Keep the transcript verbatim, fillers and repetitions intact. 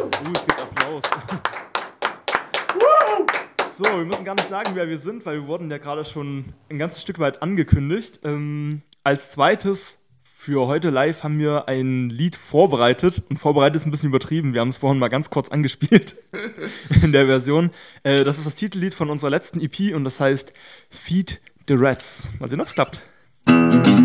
Uh, es gibt Applaus. So, wir müssen gar nicht sagen, wer wir sind, weil wir wurden ja gerade schon ein ganzes Stück weit angekündigt. Ähm, als zweites für heute live haben wir ein Lied vorbereitet. Und vorbereitet ist ein bisschen übertrieben. Wir haben es vorhin mal ganz kurz angespielt in der Version. Äh, das ist das Titellied von unserer letzten E P und das heißt Feed the Rats. Mal sehen, ob es klappt.